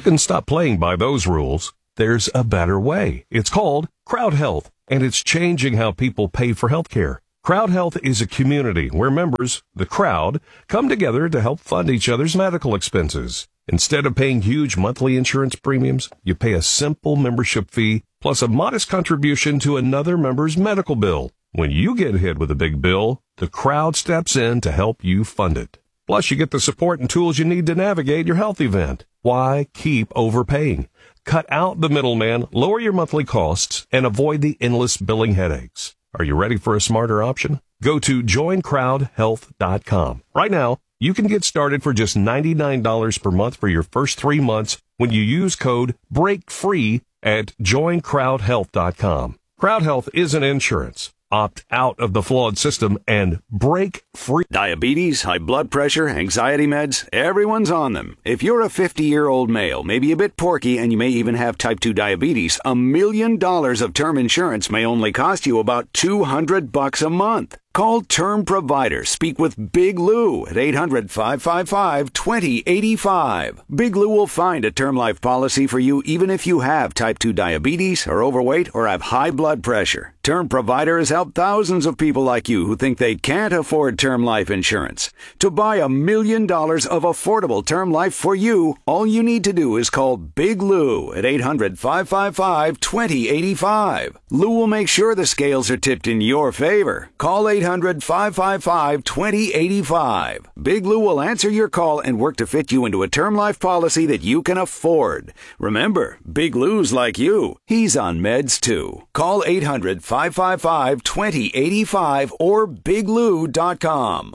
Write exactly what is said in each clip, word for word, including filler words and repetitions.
you can stop playing by those rules. There's a better way. It's called Crowd Health, and it's changing how people pay for health care. Crowd Health is a community where members, the crowd, come together to help fund each other's medical expenses. Instead of paying huge monthly insurance premiums, you pay a simple membership fee plus a modest contribution to another member's medical bill. When you get hit with a big bill, the crowd steps in to help you fund it. Plus, you get the support and tools you need to navigate your health event. Why keep overpaying? Cut out the middleman, lower your monthly costs, and avoid the endless billing headaches. Are you ready for a smarter option? Go to join crowd health dot com. Right now, you can get started for just ninety-nine dollars per month for your first three months when you use code BREAKFREE at join crowd health dot com. Crowd Health isn't insurance. Opt out of the flawed system and break free. Diabetes, high blood pressure, anxiety meds, everyone's on them. If you're a fifty-year-old male, maybe a bit porky, and you may even have type two diabetes, a million dollars of term insurance may only cost you about two hundred bucks a month. Call Term Provider. Speak with Big Lou at eight hundred, five five five, two zero eight five. Big Lou will find a term life policy for you even if you have type two diabetes, are overweight, or have high blood pressure. Term Provider has helped thousands of people like you who think they can't afford term life insurance. To buy a million dollars of affordable term life for you, all you need to do is call Big Lou at eight hundred, five five five, two zero eight five. Lou will make sure the scales are tipped in your favor. Call eight hundred, five five five, two zero eight five. Big Lou will answer your call and work to fit you into a term life policy that you can afford. Remember, Big Lou's like you. He's on meds too. Call eight hundred, five five five, two zero eight five or big lou dot com.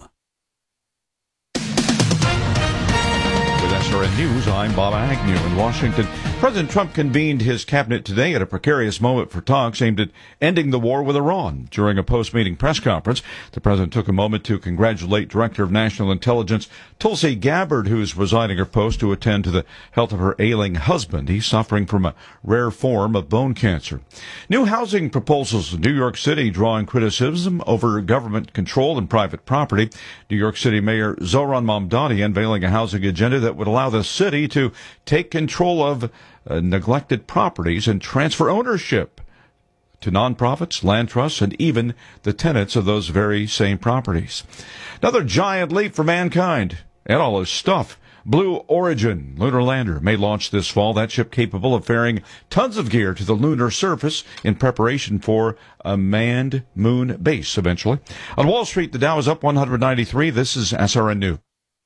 With S R N News, I'm Bob Agnew in Washington. President Trump convened his cabinet today at a precarious moment for talks aimed at ending the war with Iran. During a post-meeting press conference, the president took a moment to congratulate Director of National Intelligence Tulsi Gabbard, who is resigning her post to attend to the health of her ailing husband. He's suffering from a rare form of bone cancer. New housing proposals in New York City drawing criticism over government control and private property. New York City Mayor Zohran Mamdani unveiling a housing agenda that would allow the city to take control of uh, neglected properties and transfer ownership to nonprofits, land trusts, and even the tenants of those very same properties. Another giant leap for mankind and all his stuff. Blue Origin lunar lander may launch this fall. That ship capable of ferrying tons of gear to the lunar surface in preparation for a manned moon base eventually. On Wall Street, the Dow is up one hundred ninety-three. This is S R N News.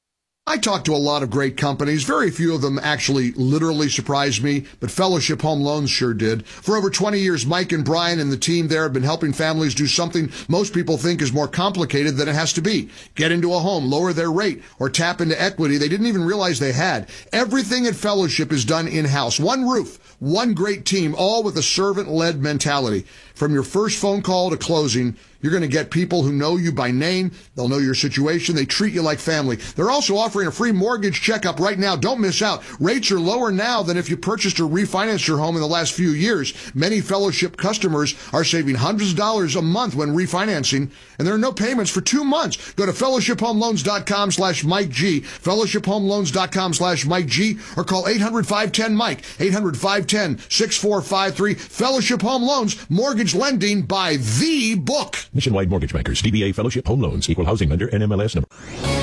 I talked to a lot of great companies. Very few of them actually literally surprised me, but Fellowship Home Loans sure did. For over twenty years, Mike and Brian and the team there have been helping families do something most people think is more complicated than it has to be. Get into a home, lower their rate, or tap into equity they didn't even realize they had. Everything at Fellowship is done in-house. One roof, one great team, all with a servant-led mentality. From your first phone call to closing, you're going to get people who know you by name. They'll know your situation. They treat you like family. They're also offering a free mortgage checkup right now. Don't miss out. Rates are lower now than if you purchased or refinanced your home in the last few years. Many Fellowship customers are saving hundreds of dollars a month when refinancing, and there are no payments for two months. Go to fellowship home loans dot com slash Mike G, fellowship home loans dot com slash Mike G, or call eight hundred, five one zero, Mike, eight hundred, five one zero, six four five three. Fellowship Home Loans, mortgage lending by the book. Nationwide Mortgage Bankers, D B A Fellowship Home Loans, Equal Housing Lender, N M L S number.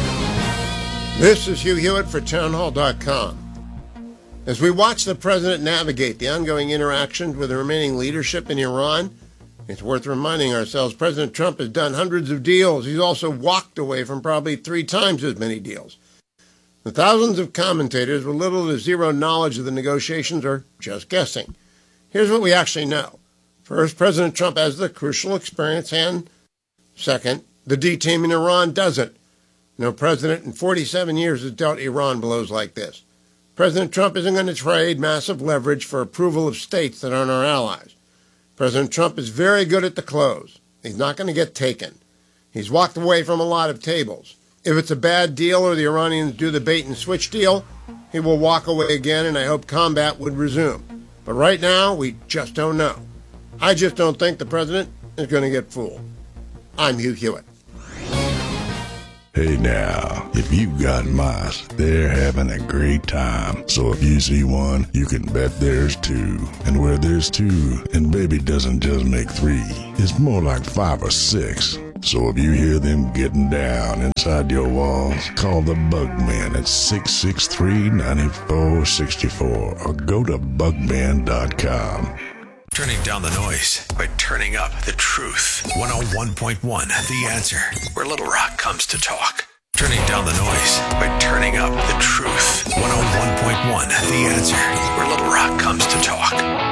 This is Hugh Hewitt for town hall dot com. As we watch the president navigate the ongoing interactions with the remaining leadership in Iran, it's worth reminding ourselves President Trump has done hundreds of deals. He's also walked away from probably three times as many deals. The thousands of commentators with little to zero knowledge of the negotiations are just guessing. Here's what we actually know. First, President Trump has the crucial experience, and second, the D team in Iran doesn't. No president in forty-seven years has dealt Iran blows like this. President Trump isn't going to trade massive leverage for approval of states that aren't our allies. President Trump is very good at the close. He's not going to get taken. He's walked away from a lot of tables. If it's a bad deal or the Iranians do the bait and switch deal, he will walk away again, and I hope combat would resume. But right now, we just don't know. I just don't think the president is going to get fooled. I'm Hugh Hewitt. Hey now, if you've got mice, they're having a great time. So if you see one, you can bet there's two. And where there's two, and baby doesn't just make three, it's more like five or six. So if you hear them getting down inside your walls, call the Bugman at six six three, nine four six four or go to bugman dot com. Turning down the noise by turning up the truth. one oh one point one, The Answer, where Little Rock comes to talk. Turning down the noise by turning up the truth. one oh one point one, The Answer, where Little Rock comes to talk.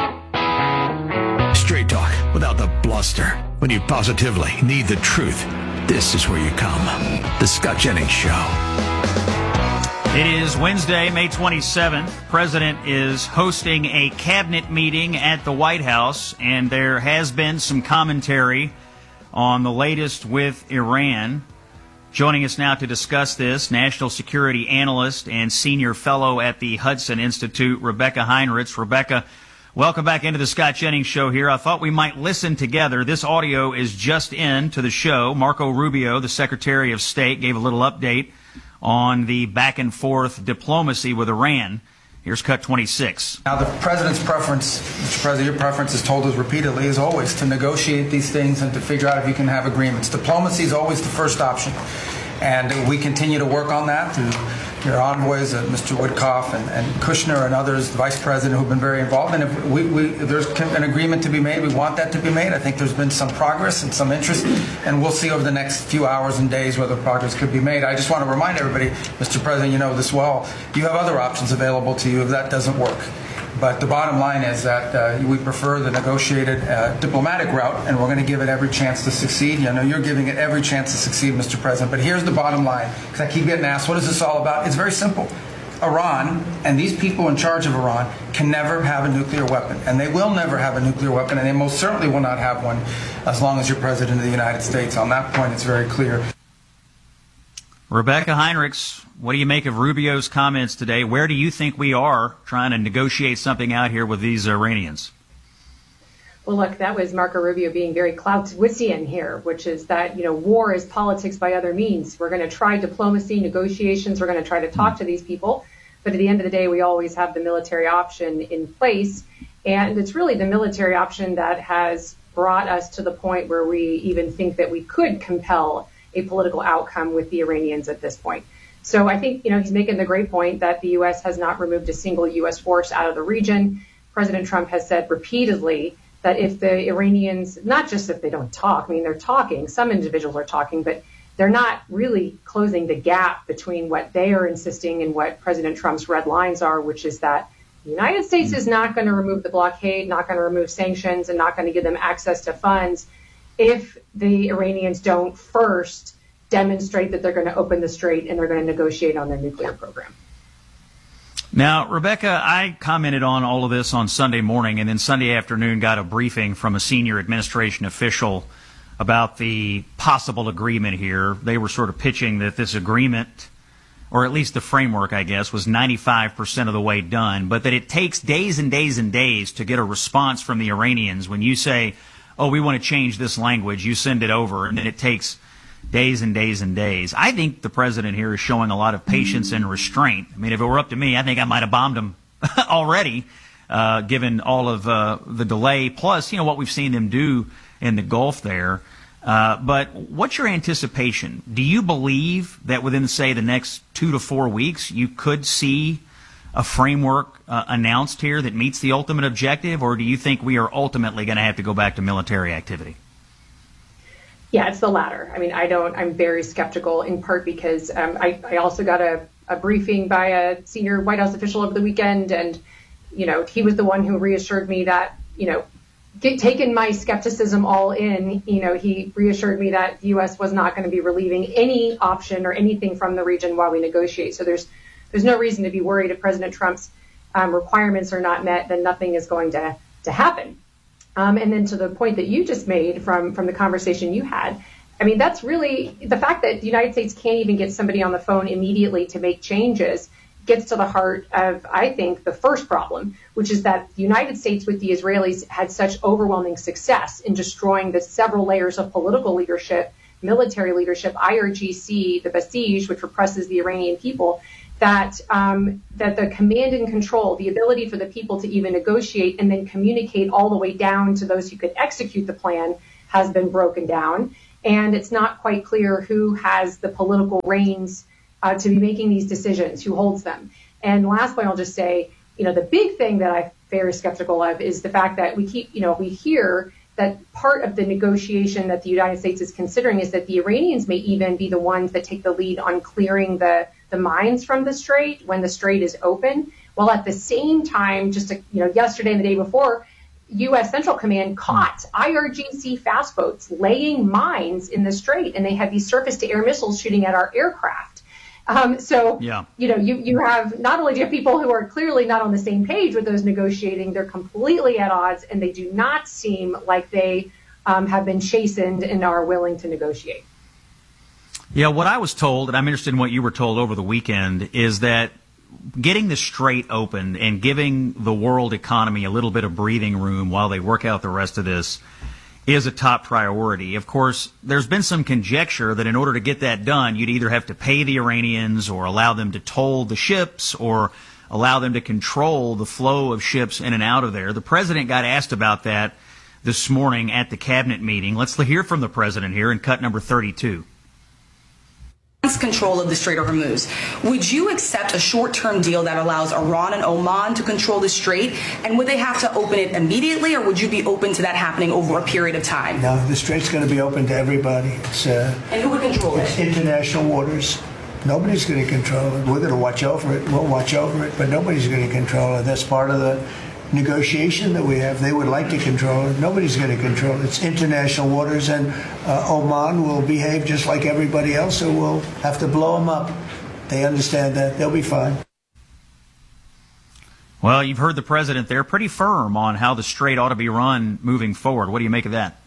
Straight talk without the bluster. When you positively need the truth, this is where you come. The Scott Jennings Show. It is Wednesday, May twenty-seventh. President is hosting a cabinet meeting at the White House, and there has been some commentary on the latest with Iran. Joining us now to discuss this, national security analyst and senior fellow at the Hudson Institute, Rebecca Heinrichs. Rebecca, welcome back into the Scott Jennings Show here. I thought we might listen together. This audio is just in to the show. Marco Rubio, the Secretary of State, gave a little update on the back-and-forth diplomacy with Iran. Here's cut twenty-six. Now, the president's preference, Mister President, your preference is told us repeatedly, is always to negotiate these things and to figure out if you can have agreements. Diplomacy is always the first option. And we continue to work on that through your envoys, uh, Mister Witkoff and, and Kushner and others, the vice president, who've been very involved. And if, we, we, if there's an agreement to be made, we want that to be made. I think there's been some progress and some interest, and we'll see over the next few hours and days whether progress could be made. I just want to remind everybody, Mister President, you know this well, you have other options available to you if that doesn't work. But the bottom line is that uh, we prefer the negotiated uh, diplomatic route, and we're going to give it every chance to succeed. I know you're giving it every chance to succeed, Mister President. But here's the bottom line, because I keep getting asked, what is this all about? It's very simple. Iran and these people in charge of Iran can never have a nuclear weapon, and they will never have a nuclear weapon, and they most certainly will not have one as long as you're President of the United States. On that point, it's very clear. Rebecca Heinrichs, what do you make of Rubio's comments today? Where do you think we are trying to negotiate something out here with these Iranians? Well, look, that was Marco Rubio being very Clausewitzian here, which is that, you know, war is politics by other means. We're going to try diplomacy, negotiations. We're going to try to talk to these people. But at the end of the day, we always have the military option in place. And it's really the military option that has brought us to the point where we even think that we could compel a political outcome with the Iranians at this point. So I think, you know, he's making the great point that the U S has not removed a single U S force out of the region. President Trump has said repeatedly that if the Iranians, not just if they don't talk, I mean, they're talking, some individuals are talking, but they're not really closing the gap between what they are insisting and what President Trump's red lines are, which is that the United States is not going to remove the blockade, not going to remove sanctions, and not going to give them access to funds if the Iranians don't first demonstrate that they're going to open the strait and they're going to negotiate on their nuclear program. Now, Rebecca, I commented on all of this on Sunday morning, and then Sunday afternoon got a briefing from a senior administration official about the possible agreement here. They were sort of pitching that this agreement, or at least the framework, I guess, was ninety-five percent of the way done, but that it takes days and days and days to get a response from the Iranians. When you say, oh, we want to change this language, you send it over, and then it takes days and days and days. I think the president here is showing a lot of patience and restraint. I mean, if it were up to me, I think I might have bombed him already, uh, given all of uh, the delay, plus, you know, what we've seen them do in the Gulf there. Uh, but what's your anticipation? Do you believe that within, say, the next two to four weeks, you could see a framework uh, announced here that meets the ultimate objective, or do you think we are ultimately going to have to go back to military activity? Yeah, it's the latter. I mean, I don't, I'm very skeptical, in part because um, I, I also got a, a briefing by a senior White House official over the weekend, and, you know, he was the one who reassured me that, you know, get, taking my skepticism all in, you know, he reassured me that the U S was not going to be relieving any option or anything from the region while we negotiate. So there's there's no reason to be worried if President Trump's um, requirements are not met, then nothing is going to, to happen. Um, and then to the point that you just made from, from the conversation you had, I mean, that's really the fact that the United States can't even get somebody on the phone immediately to make changes gets to the heart of, I think, the first problem, which is that the United States with the Israelis had such overwhelming success in destroying the several layers of political leadership military leadership, I R G C, the Basij, which represses the Iranian people, that um, that the command and control, the ability for the people to even negotiate and then communicate all the way down to those who could execute the plan has been broken down. And it's not quite clear who has the political reins uh, to be making these decisions, who holds them. And last point, I'll just say, you know, the big thing that I'm very skeptical of is the fact that we keep, you know, we hear that part of the negotiation that the United States is considering is that the Iranians may even be the ones that take the lead on clearing the, the mines from the strait when the strait is open. While at the same time, just a, you know, yesterday and the day before, U S Central Command caught I R G C fast boats laying mines in the strait, and they had these surface-to-air missiles shooting at our aircraft. Um, so, yeah. you know, you, you have not only do you have people who are clearly not on the same page with those negotiating, they're completely at odds, and they do not seem like they um, have been chastened and are willing to negotiate. Yeah, what I was told, and I'm interested in what you were told over the weekend, is that getting the strait open and giving the world economy a little bit of breathing room while they work out the rest of this is a top priority. Of course, there's been some conjecture that in order to get that done, you'd either have to pay the Iranians or allow them to toll the ships or allow them to control the flow of ships in and out of there. The president got asked about that this morning at the cabinet meeting. Let's hear from the president here in cut number thirty-two. Control of the Strait of Hormuz. Would you accept a short-term deal that allows Iran and Oman to control the strait? And would they have to open it immediately, or would you be open to that happening over a period of time? No, the strait's going to be open to everybody. It's, uh, and who would control it's it? International waters. Nobody's going to control it. We're going to watch over it. We'll watch over it, but nobody's going to control it. That's part of the negotiation that we have. They would like to control it. Nobody's going to control it. It's international waters, and uh, Oman will behave just like everybody else, so we'll have to blow them up. They understand that. They'll be fine. Well, you've heard the president there, pretty firm on how the strait ought to be run moving forward. What do you make of that?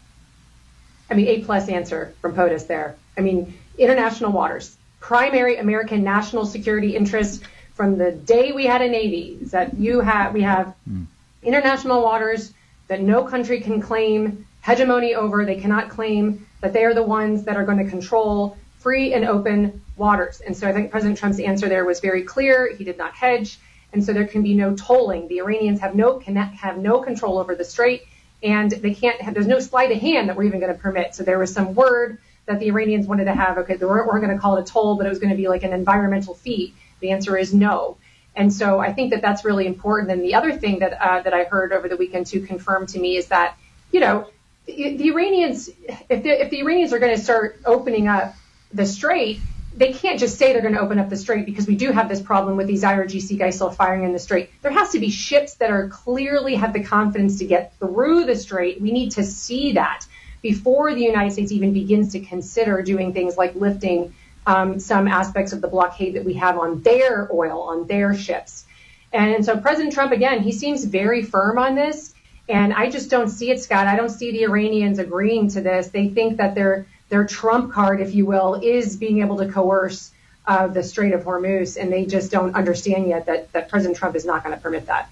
I mean, A-plus answer from POTUS there. I mean, international waters, primary American national security interest from the day we had a Navy, is that you have, we have mm. international waters that no country can claim hegemony over. They cannot claim that they are the ones that are going to control free and open waters. And so I think President Trump's answer there was very clear. He did not hedge. And so there can be no tolling. The Iranians have no connect, have no control over the strait, and they can't have, there's no sleight of hand that we're even going to permit. So there was some word that the Iranians wanted to have. Okay, they weren't, weren't going to call it a toll, but it was going to be like an environmental fee. The answer is no. And so I think that that's really important. And the other thing that uh, that I heard over the weekend to confirm to me is that, you know, the, the Iranians, if the, if the Iranians are going to start opening up the strait, they can't just say they're going to open up the strait, because we do have this problem with these I R G C guys still firing in the strait. There has to be ships that are clearly have the confidence to get through the strait. We need to see that before the United States even begins to consider doing things like lifting Um, some aspects of the blockade that we have on their oil, on their ships. And so President Trump, again, he seems very firm on this. And I just don't see it, Scott. I don't see the Iranians agreeing to this. They think that their their trump card, if you will, is being able to coerce uh, the Strait of Hormuz. And they just don't understand yet that, that President Trump is not going to permit that.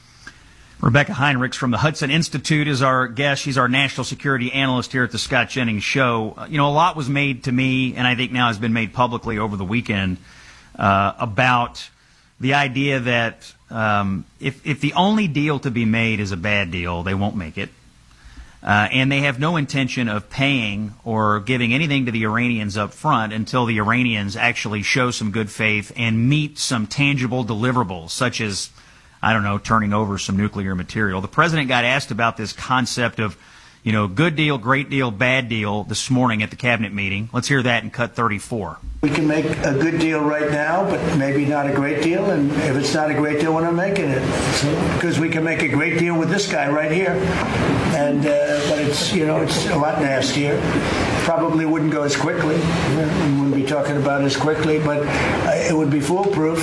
Rebecca Heinrichs from the Hudson Institute is our guest. She's our national security analyst here at the Scott Jennings Show. You know, a lot was made to me, and I think now has been made publicly over the weekend, uh, about the idea that um, if, if the only deal to be made is a bad deal, they won't make it. Uh, and they have no intention of paying or giving anything to the Iranians up front until the Iranians actually show some good faith and meet some tangible deliverables, such as, I don't know, turning over some nuclear material. The president got asked about this concept of, you know, good deal, great deal, bad deal this morning at the cabinet meeting. Let's hear that in cut thirty-four. We can make a good deal right now, but maybe not a great deal. And if it's not a great deal, we're not making it. So, because we can make a great deal with this guy right here. And, uh, but it's, you know, it's a lot nastier. Probably wouldn't go as quickly. We wouldn't be talking about as quickly, but uh, it would be foolproof.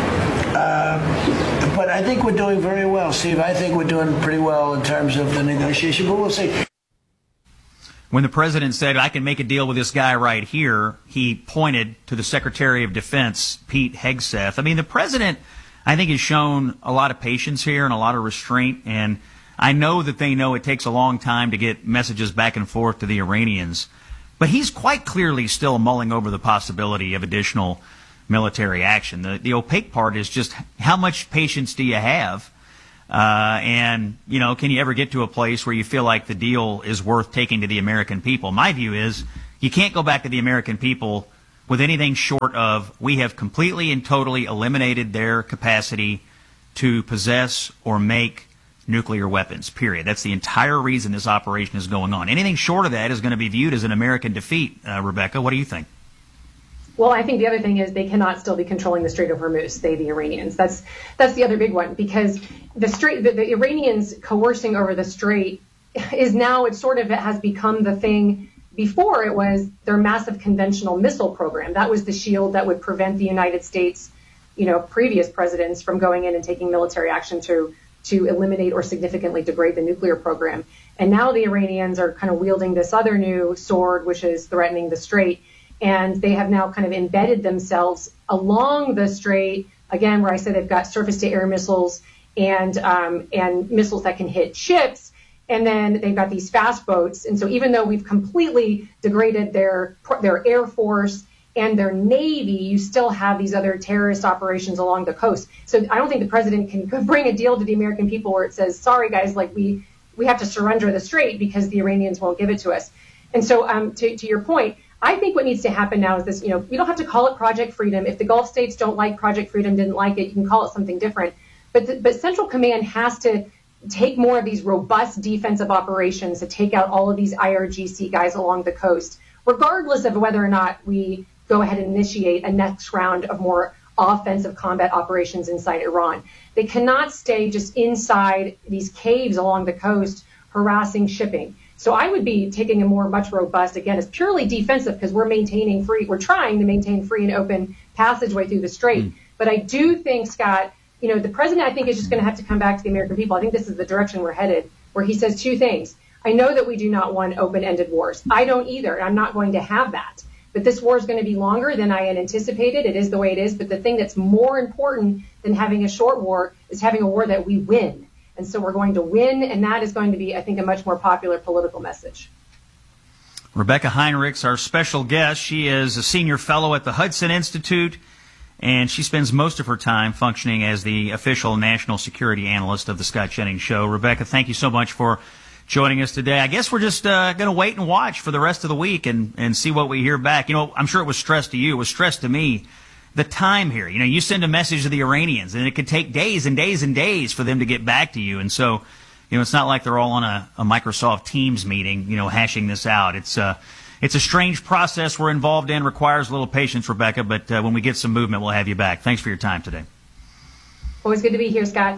Uh, but I think we're doing very well, Steve. I think we're doing pretty well in terms of the negotiation, but we'll see. When the president said, I can make a deal with this guy right here, he pointed to the Secretary of Defense, Pete Hegseth. I mean, the president, I think, has shown a lot of patience here and a lot of restraint, and I know that they know it takes a long time to get messages back and forth to the Iranians. But he's quite clearly still mulling over the possibility of additional military action. The, the opaque part is just how much patience do you have? Uh, and, you know, can you ever get to a place where you feel like the deal is worth taking to the American people? My view is you can't go back to the American people with anything short of we have completely and totally eliminated their capacity to possess or make nuclear weapons, period. That's the entire reason this operation is going on. Anything short of that is going to be viewed as an American defeat. Uh, Rebecca, what do you think? Well, I think the other thing is they cannot still be controlling the Strait of Hormuz, they, the Iranians. That's that's the other big one, because the Strait, the, the Iranians coercing over the Strait is now, it sort of has become the thing. Before it was their massive conventional missile program. That was the shield that would prevent the United States, you know, previous presidents from going in and taking military action to to eliminate or significantly degrade the nuclear program. And now the Iranians are kind of wielding this other new sword, which is threatening the Strait. And they have now kind of embedded themselves along the Strait, again, where I said they've got surface-to-air missiles and um, and missiles that can hit ships. And then they've got these fast boats. And so even though we've completely degraded their their Air Force and their Navy, you still have these other terrorist operations along the coast. So I don't think the president can bring a deal to the American people where it says, sorry, guys, like we, we have to surrender the Strait because the Iranians won't give it to us. And so um, to, to your point, I think what needs to happen now is this, you know, you don't have to call it Project Freedom. If the Gulf states don't like Project Freedom, didn't like it, you can call it something different. But the, but Central Command has to take more of these robust defensive operations to take out all of these I R G C guys along the coast, regardless of whether or not we go ahead and initiate a next round of more offensive combat operations inside Iran. They cannot stay just inside these caves along the coast harassing shipping. So I would be taking a more much robust, again, it's purely defensive because we're maintaining free, we're trying to maintain free and open passageway through the Strait. Mm. But I do think, Scott, you know, the president, I think, is just going to have to come back to the American people. I think this is the direction we're headed, where he says two things. I know that we do not want open-ended wars. I don't either. I'm not going to have that. But this war is going to be longer than I had anticipated. It is the way it is. But the thing that's more important than having a short war is having a war that we win. And so we're going to win, and that is going to be, I think, a much more popular political message. Rebecca Heinrichs, our special guest. She is a senior fellow at the Hudson Institute, and she spends most of her time functioning as the official national security analyst of the Scott Jennings Show. Rebecca, thank you so much for joining us today. I guess we're just uh, going to wait and watch for the rest of the week and, and see what we hear back. You know, I'm sure it was stress to you. It was stress to me. The time here, you know, you send a message to the Iranians, and it could take days and days and days for them to get back to you. And so, you know, it's not like they're all on a, a Microsoft Teams meeting, you know, hashing this out. It's uh, it's a strange process we're involved in, requires a little patience, Rebecca, but uh, when we get some movement, we'll have you back. Thanks for your time today. Always good to be here, Scott.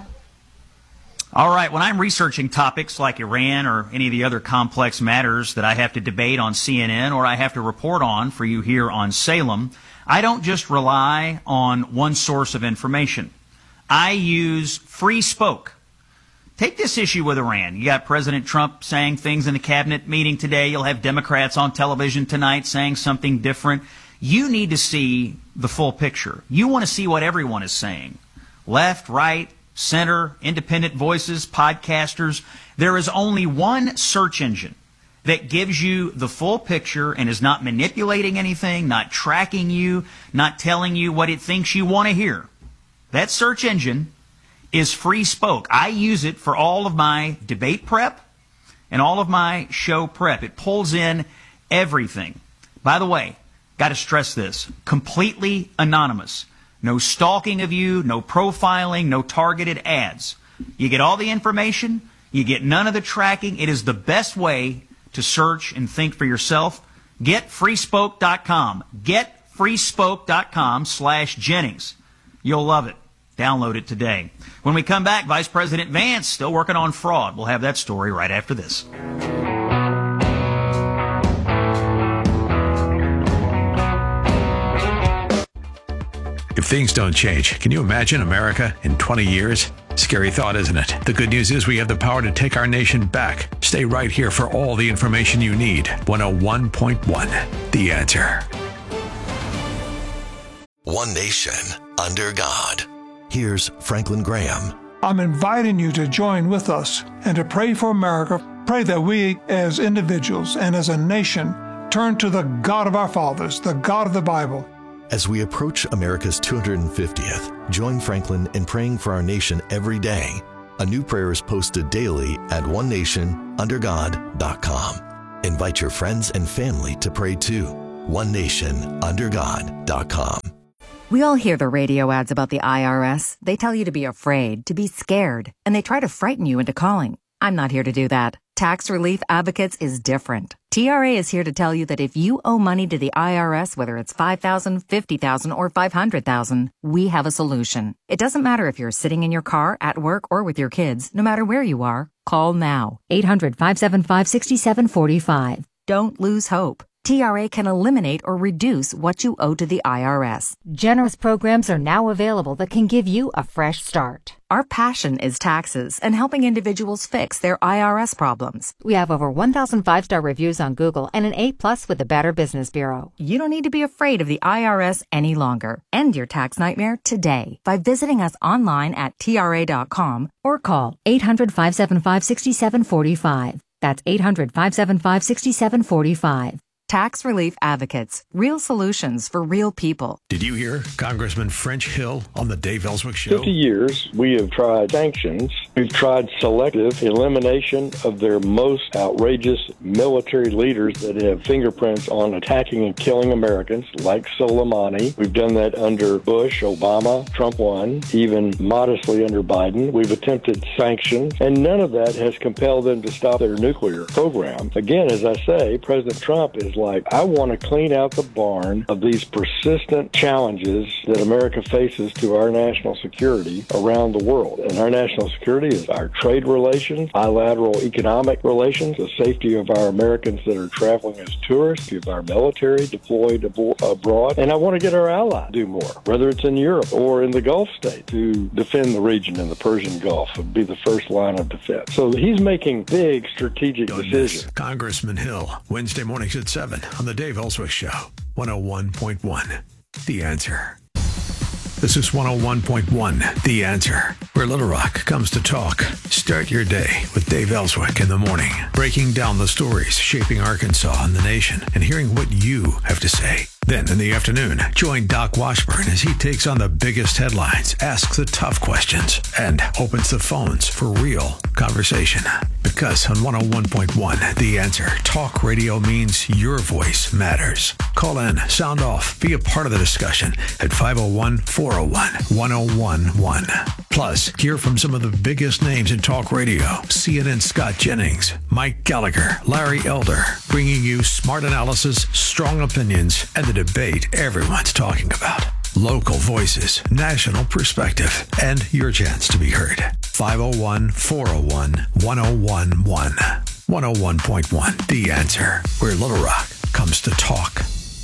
All right, when I'm researching topics like Iran or any of the other complex matters that I have to debate on C N N or I have to report on for you here on Salem, I don't just rely on one source of information. I use Free Spoke. Take this issue with Iran. You got President Trump saying things in the cabinet meeting today. You'll have Democrats on television tonight saying something different. You need to see the full picture. You want to see what everyone is saying. Left, right, center, independent voices, podcasters. There is only one search engine that gives you the full picture and is not manipulating anything, not tracking you, not telling you what it thinks you want to hear. That search engine is Free Spoke. I use it for all of my debate prep and all of my show prep. It pulls in everything. By the way, got to stress this, completely anonymous. No stalking of you, no profiling, no targeted ads. You get all the information, you get none of the tracking. It is the best way to search and think for yourself. Get free spoke dot com. Get free spoke dot com slash Jennings. You'll love it. Download it today. When we come back, Vice President Vance still working on fraud. We'll have that story right after this. If things don't change, can you imagine America in twenty years? Scary thought, isn't it? The good news is we have the power to take our nation back. Stay right here for all the information you need. one oh one point one, The Answer. One nation under God. Here's Franklin Graham. I'm inviting you to join with us and to pray for America. Pray that we as individuals and as a nation turn to the God of our fathers, the God of the Bible. As we approach America's two hundred fiftieth, join Franklin in praying for our nation every day. A new prayer is posted daily at one nation under god dot com. Invite your friends and family to pray too. one nation under god dot com. We all hear the radio ads about the I R S. They tell you to be afraid, to be scared, and they try to frighten you into calling. I'm not here to do that. Tax Relief Advocates is different. T R A is here to tell you that if you owe money to the I R S, whether it's five thousand dollars, fifty thousand dollars, or five hundred thousand dollars, we have a solution. It doesn't matter if you're sitting in your car, at work, or with your kids. No matter where you are, call now. eight hundred, five seven five, six seven four five. Don't lose hope. T R A can eliminate or reduce what you owe to the I R S. Generous programs are now available that can give you a fresh start. Our passion is taxes and helping individuals fix their I R S problems. We have over one thousand five-star reviews on Google and an A plus with the Better Business Bureau. You don't need to be afraid of the I R S any longer. End your tax nightmare today by visiting us online at T R A dot com or call eight hundred, five seven five, six seven four five. That's eight hundred, five seven five, six seven four five. Tax Relief Advocates. Real solutions for real people. Did you hear Congressman French Hill on the Dave Ellswick Show? fifty years, we have tried sanctions. We've tried selective elimination of their most outrageous military leaders that have fingerprints on attacking and killing Americans, like Soleimani. We've done that under Bush, Obama, Trump one, even modestly under Biden. We've attempted sanctions, and none of that has compelled them to stop their nuclear program. Again, as I say, President Trump is like, I want to clean out the barn of these persistent challenges that America faces to our national security around the world. And our national security is our trade relations, bilateral economic relations, the safety of our Americans that are traveling as tourists, of our military deployed abo- abroad. And I want to get our allies to do more, whether it's in Europe or in the Gulf states, to defend the region in the Persian Gulf would be the first line of defense. So he's making big strategic Goodness. decisions. Congressman Hill, Wednesday mornings at seven on the Dave Ellswick Show, one oh one point one, The Answer. This is one oh one point one, The Answer, where Little Rock comes to talk. Start your day with Dave Ellswick in the morning, breaking down the stories shaping Arkansas and the nation and hearing what you have to say. Then in the afternoon, join Doc Washburn as he takes on the biggest headlines, asks the tough questions, and opens the phones for real conversation. Because on one oh one point one, The Answer, talk radio means your voice matters. Call in, sound off, be a part of the discussion at five oh one, four oh one, one oh one one. Plus, hear from some of the biggest names in talk radio. C N N's Scott Jennings, Mike Gallagher, Larry Elder, bringing you smart analysis, strong opinions, and the debate everyone's talking about. Local voices, national perspective, and your chance to be heard. five oh one, four oh one, one oh one one. one oh one point one, The Answer, where Little Rock comes to talk.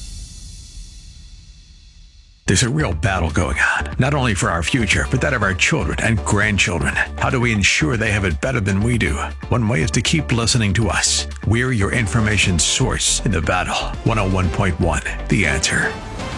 There's a real battle going on, not only for our future, but that of our children and grandchildren. How do we ensure they have it better than we do? One way is to keep listening to us. We're your information source in the battle. one oh one point one, The Answer.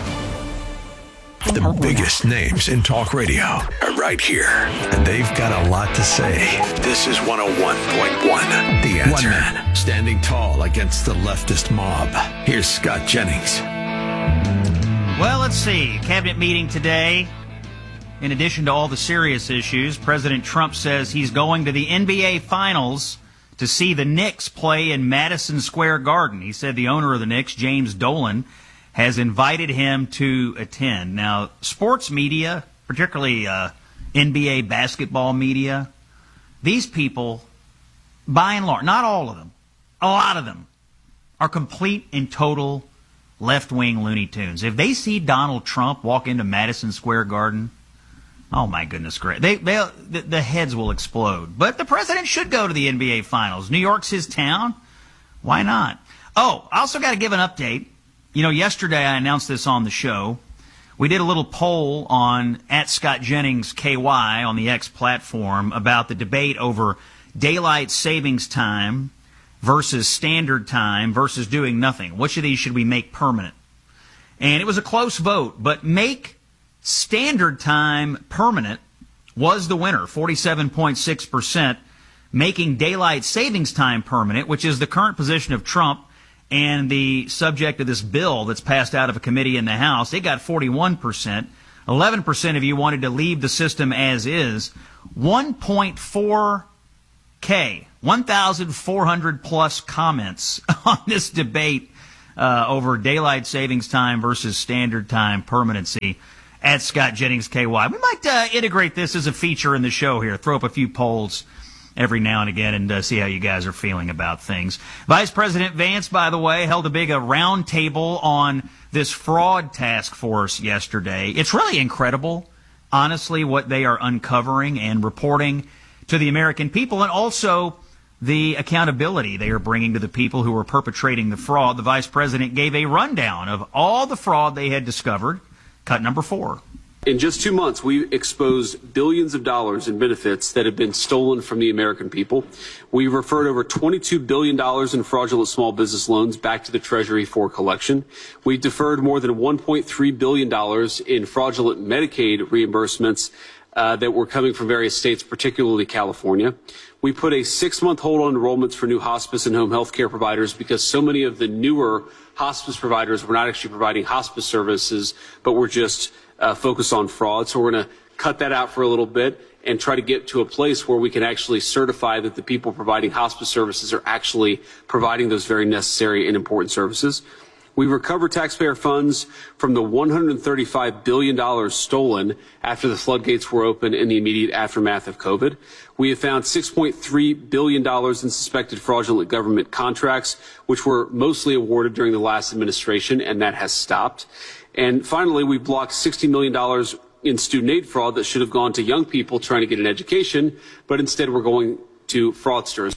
The biggest names in talk radio are right here, and they've got a lot to say. This is one oh one point one, The Answer. One man standing tall against the leftist mob. Here's Scott Jennings. Well, let's see. Cabinet meeting today. In addition to all the serious issues, President Trump says he's going to the N B A Finals to see the Knicks play in Madison Square Garden. He said the owner of the Knicks, James Dolan, has invited him to attend. Now, sports media, particularly uh, N B A basketball media, these people, by and large, not all of them, a lot of them, are complete and total left-wing Looney Tunes. If they see Donald Trump walk into Madison Square Garden, oh my goodness, great! They, they, the, the heads will explode. But the president should go to the N B A Finals. New York's his town. Why not? Oh, I also got to give an update. You know, yesterday I announced this on the show. We did a little poll on at Scott Jennings K Y on the X platform about the debate over daylight savings time versus standard time versus doing nothing. Which of these should we make permanent? And it was a close vote, but make standard time permanent was the winner, forty-seven point six percent. Making daylight savings time permanent, which is the current position of Trump and the subject of this bill that's passed out of a committee in the House, it got forty-one percent. eleven percent of you wanted to leave the system as is. one point four K, one thousand four hundred plus comments on this debate uh, over daylight savings time versus standard time permanency at Scott Jennings K Y. We might uh, integrate this as a feature in the show here, throw up a few polls every now and again and uh, see how you guys are feeling about things. Vice President Vance, by the way, held a big uh, round table on this fraud task force yesterday. It's really incredible, honestly, what they are uncovering and reporting to the American people, and also the accountability they are bringing to the people who are perpetrating the fraud. The Vice President gave a rundown of all the fraud they had discovered. Cut number four. In just two months, we exposed billions of dollars in benefits that have been stolen from the American people. We referred over twenty-two billion dollars in fraudulent small business loans back to the Treasury for collection. We deferred more than one point three billion dollars in fraudulent Medicaid reimbursements uh, that were coming from various states, particularly California. We put a six-month hold on enrollments for new hospice and home health care providers because so many of the newer hospice providers were not actually providing hospice services, but were just uh, focused on fraud. So we're going to cut that out for a little bit and try to get to a place where we can actually certify that the people providing hospice services are actually providing those very necessary and important services. We recovered taxpayer funds from the one hundred thirty-five billion dollars stolen after the floodgates were open in the immediate aftermath of COVID. We have found six point three billion dollars in suspected fraudulent government contracts, which were mostly awarded during the last administration, and that has stopped. And finally, we blocked sixty million dollars in student aid fraud that should have gone to young people trying to get an education, but instead we're going to fraudsters.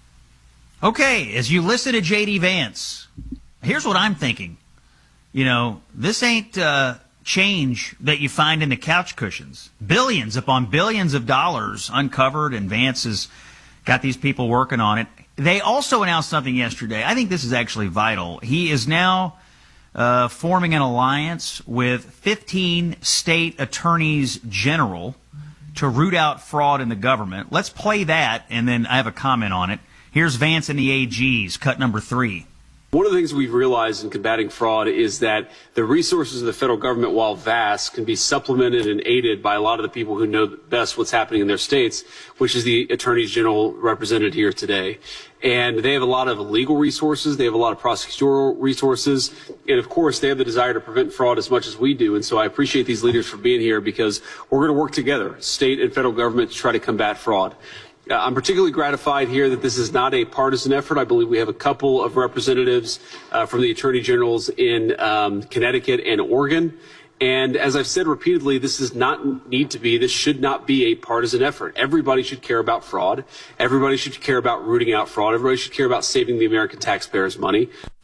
Okay, as you listen to J D. Vance, here's what I'm thinking. You know, this ain't uh, change that you find in the couch cushions. Billions upon billions of dollars uncovered, and Vance has got these people working on it. They also announced something yesterday. I think this is actually vital. He is now uh, forming an alliance with fifteen state attorneys general to root out fraud in the government. Let's play that, and then I have a comment on it. Here's Vance and the A Gs, cut number three. One of the things we've realized in combating fraud is that the resources of the federal government, while vast, can be supplemented and aided by a lot of the people who know best what's happening in their states, which is the attorneys general represented here today. And they have a lot of legal resources. They have a lot of prosecutorial resources. And, of course, they have the desire to prevent fraud as much as we do. And so I appreciate these leaders for being here because we're going to work together, state and federal government, to try to combat fraud. Uh, I'm particularly gratified here that this is not a partisan effort. I believe we have a couple of representatives uh, from the attorney generals in um, Connecticut and Oregon. And as I've said repeatedly, this does not need to be, this should not be a partisan effort. Everybody should care about fraud. Everybody should care about rooting out fraud. Everybody should care about saving the American taxpayers' money.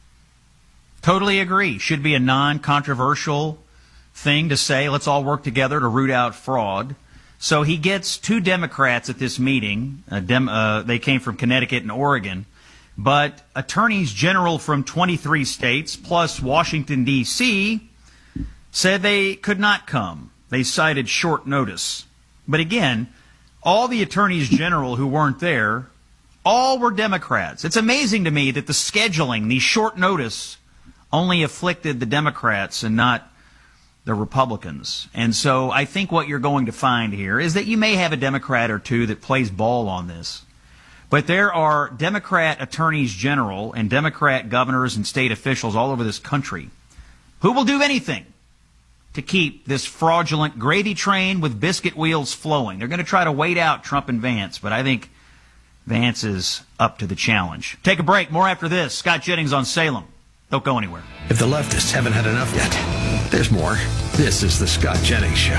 Totally agree. Should be a non-controversial thing to say, let's all work together to root out fraud. So he gets two Democrats at this meeting. Uh, dem, uh, they came from Connecticut and Oregon. But attorneys general from twenty-three states plus Washington, D C said they could not come. They cited short notice. But again, all the attorneys general who weren't there, all were Democrats. It's amazing to me that the scheduling, the short notice, only afflicted the Democrats and not the Republicans. And so I think what you're going to find here is that you may have a Democrat or two that plays ball on this. But there are Democrat attorneys general and Democrat governors and state officials all over this country who will do anything to keep this fraudulent gravy train with biscuit wheels flowing. They're going to try to wait out Trump and Vance, but I think Vance is up to the challenge. Take a break. More after this. Scott Jennings on Salem. Don't go anywhere. If the leftists haven't had enough yet, there's more. This is the Scott Jennings Show.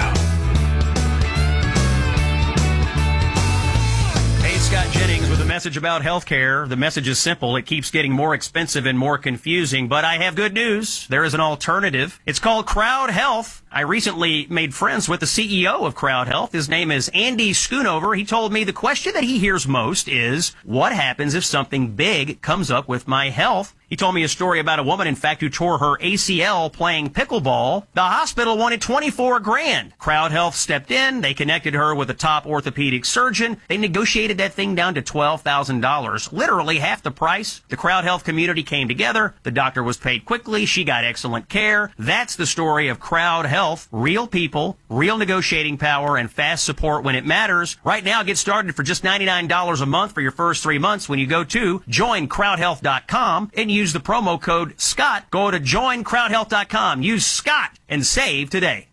Hey, Scott Jennings with a message about healthcare. The message is simple. It keeps getting more expensive and more confusing, but I have good news. There is an alternative. It's called Crowd Health. I recently made friends with the C E O of Crowd Health. His name is Andy Schoonover. He told me the question that he hears most is, what happens if something big comes up with my health? He told me a story about a woman, in fact, who tore her A C L playing pickleball. The hospital wanted twenty-four grand. Crowd Health stepped in. They connected her with a top orthopedic surgeon. They negotiated that thing down to twelve thousand dollars, literally half the price. The Crowd Health community came together. The doctor was paid quickly. She got excellent care. That's the story of Crowd Health. Real people, real negotiating power, and fast support when it matters. Right now, get started for just ninety-nine dollars a month for your first three months when you go to join crowd health dot com and use the promo code Scott. Go to join crowd health dot com. Use Scott and save today.